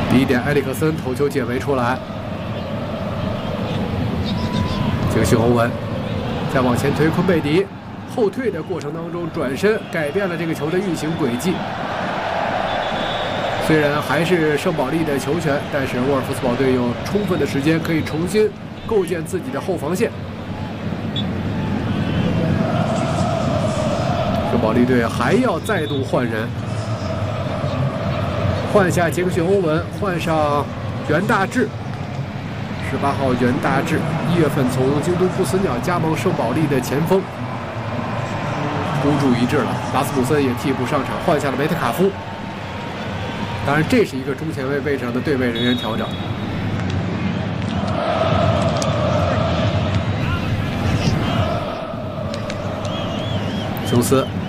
第一点，埃里克森头球解围出来，这个许宏文再往前推，昆贝迪后退的过程当中转身改变了这个球的运行轨迹。虽然还是圣保利的球权，但是沃尔夫斯堡队有充分的时间可以重新构建自己的后防线。圣保利队还要再度换人。 换下杰克逊·欧文，换上袁大志。18号袁大志，1月份从京都不死鸟加盟圣保利的前锋，孤注一掷了。拉斯姆森也替补上场，换下了梅特卡夫。当然，这是一个中前卫位置上的对位人员调整。琼斯